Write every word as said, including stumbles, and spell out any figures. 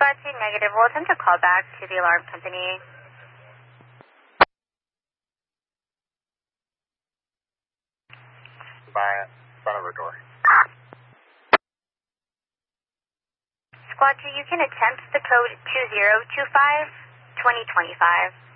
Squad two negative. We'll attempt to call back to the alarm company. By front of her door. Squad two, you can attempt the code two zero two five, twenty twenty-five.